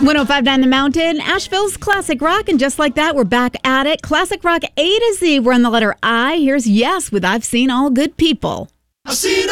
1059 The Mountain, Asheville's Classic Rock. And just like that, we're back at it. Classic Rock A to Z. We're on the letter I. Here's Yes with I've Seen All Good People. I've seen